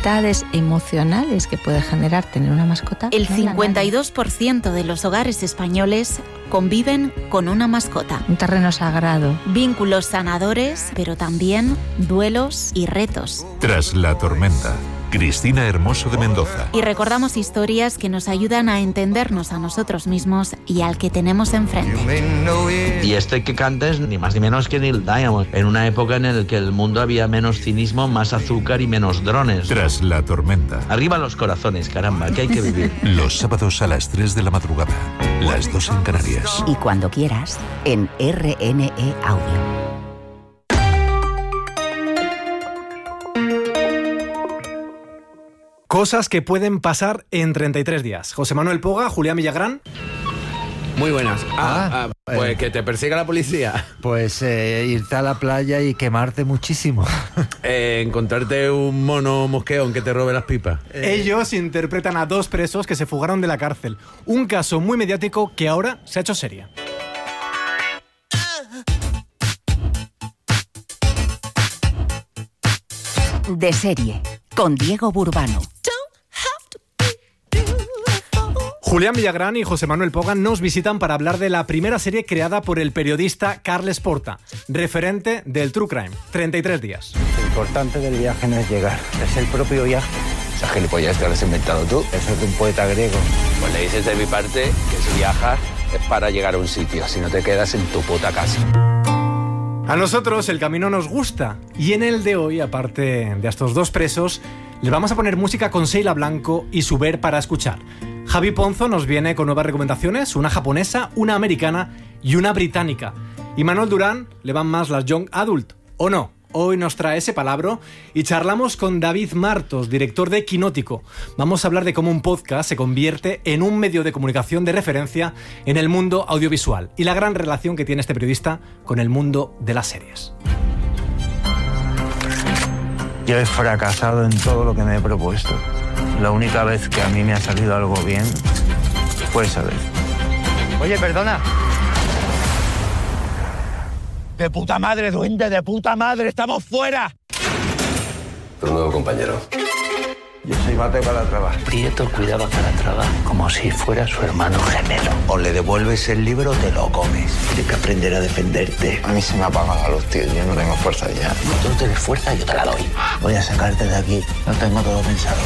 dificultades emocionales que puede generar tener una mascota. El 52% de los hogares españoles conviven con una mascota. Un terreno sagrado. Vínculos sanadores, pero también duelos y retos. Tras la tormenta, Cristina Hermoso de Mendoza. Y recordamos historias que nos ayudan a entendernos a nosotros mismos y al que tenemos enfrente. Y este que canta es ni más ni menos que Neil Diamond, en una época en la que el mundo había menos cinismo, más azúcar y menos drones. Tras la tormenta. Arriba los corazones, caramba, que hay que vivir. Los sábados a las 3 de la madrugada, las 2 en Canarias. Y cuando quieras, en RNE Audio. Cosas que pueden pasar en 33 días. José Manuel Poga, Julián Villagrán. Muy buenas. Pues que te persiga la policía. Pues irte a la playa y quemarte muchísimo. Encontrarte un mono mosqueón que te robe las pipas. Ellos interpretan a 2 presos que se fugaron de la cárcel. Un caso muy mediático que ahora se ha hecho serie. De serie, con Diego Burbano. Julián Villagrán y José Manuel Poga nos visitan para hablar de la primera serie creada por el periodista Carles Porta, referente del True Crime. 33 días. Lo importante del viaje no es llegar, es el propio viaje. Esa gilipollas te lo has inventado tú. Eso es de un poeta griego. Pues le dices de mi parte que si viajas es para llegar a un sitio, si no te quedas en tu puta casa. A nosotros el camino nos gusta y en el de hoy, aparte de estos 2 presos, les vamos a poner música con Sheila Blanco y su Ver para escuchar. Javi Ponzo nos viene con nuevas recomendaciones, una japonesa, una americana y una británica. Y Manuel Durán le van más las young adult, ¿o no? Hoy nos trae ese palabra y charlamos con David Martos, director de Quinótico. Vamos a hablar de cómo un podcast se convierte en un medio de comunicación de referencia en el mundo audiovisual y la gran relación que tiene este periodista con el mundo de las series. Yo he fracasado en todo lo que me he propuesto. La única vez que a mí me ha salido algo bien fue esa vez. Oye, perdona. ¡De puta madre, duende! ¡De puta madre! ¡Estamos fuera! Tu nuevo compañero. Yo soy Mateo Calatrava. Prieto cuidaba a Calatrava como si fuera su hermano gemelo. O le devuelves el libro o te lo comes. Tienes que aprender a defenderte. A mí se me apagan la luz, tío. Yo no tengo fuerza ya. Tú no tienes fuerza, yo te la doy. Voy a sacarte de aquí. No tengo todo pensado.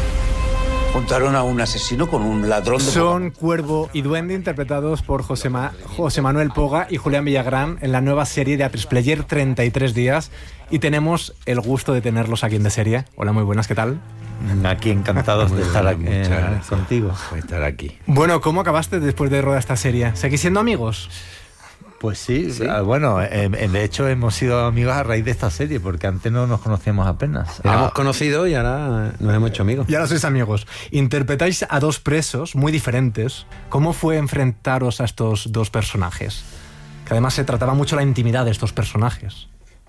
Juntaron a un asesino con un ladrón de... Son Cuervo y Duende, interpretados por José Manuel Poga y Julián Villagrán en la nueva serie de Atresplayer 33 días. Y tenemos el gusto de tenerlos aquí en De Serie. Hola, muy buenas, ¿qué tal? Aquí encantados de estar aquí, contigo. Por estar aquí. Bueno, ¿cómo acabaste después de rodar esta serie? ¿Seguís siendo amigos? Pues sí. Bueno, de hecho hemos sido amigos a raíz de esta serie, porque antes no nos conocíamos apenas. Nos hemos conocido y ahora nos hemos hecho amigos. Y ahora sois amigos. Interpretáis a 2 presos muy diferentes. ¿Cómo fue enfrentaros a estos 2 personajes? Que además se trataba mucho la intimidad de estos personajes.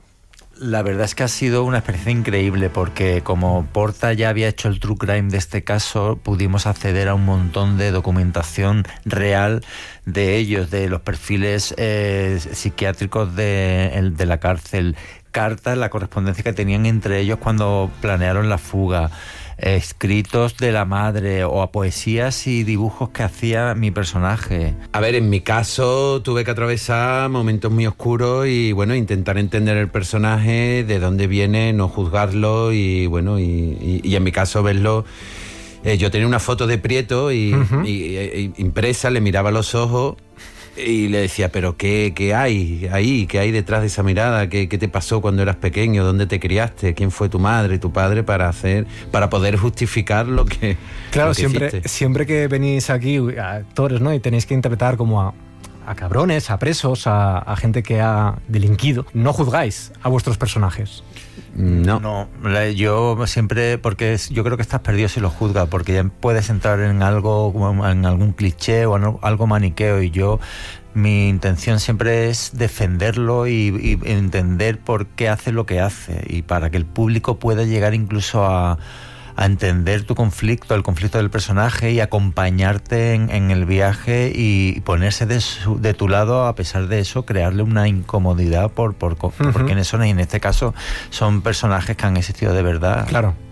La verdad es que ha sido una experiencia increíble, porque como Porta ya había hecho el True Crime de este caso, pudimos acceder a un montón de documentación real de ellos, de los perfiles psiquiátricos de la cárcel, cartas, la correspondencia que tenían entre ellos cuando planearon la fuga, escritos de la madre o a poesías y dibujos que hacía mi personaje. A ver, en mi caso tuve que atravesar momentos muy oscuros y bueno, intentar entender el personaje, de dónde viene, no juzgarlo y bueno, y en mi caso verlo. Yo tenía una foto de Prieto y impresa, le miraba a los ojos y le decía, pero ¿qué hay ahí? ¿Qué hay detrás de esa mirada? ¿Qué te pasó cuando eras pequeño? ¿Dónde te criaste? ¿Quién fue tu madre y tu padre para poder justificar lo que Claro, lo que hiciste? siempre que venís aquí, actores, ¿no? Y tenéis que interpretar como a cabrones, a presos, a gente que ha delinquido. ¿No juzgáis a vuestros personajes? No, yo siempre, porque yo creo que estás perdido si lo juzgas, porque ya puedes entrar en algo, en algún cliché o en algo maniqueo, y mi intención siempre es defenderlo y entender por qué hace lo que hace, y para que el público pueda llegar incluso a entender tu conflicto, el conflicto del personaje, y acompañarte en el viaje y ponerse de tu lado, a pesar de eso, crearle una incomodidad por quiénes son, y en este caso son personajes que han existido de verdad. Claro.